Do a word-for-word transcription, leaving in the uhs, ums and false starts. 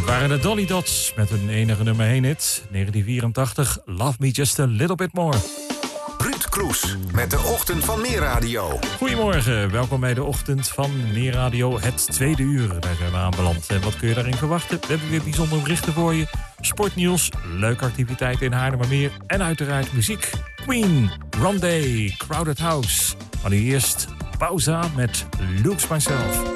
Dat waren de Dolly Dots met hun enige nummer één hit. negentien vierentachtig, Love Me Just a Little Bit More. Ruud Kroes met de Ochtend van Meerradio. Goedemorgen, welkom bij de Ochtend van Meerradio, het tweede uur. Daar zijn we aanbeland. En wat kun je daarin verwachten? We hebben weer bijzondere berichten voor je. Sportnieuws, leuke activiteiten in Haarlemmermeer en uiteraard muziek. Queen, Rondé, Crowded House. Maar nu eerst pauze met Looks Myself.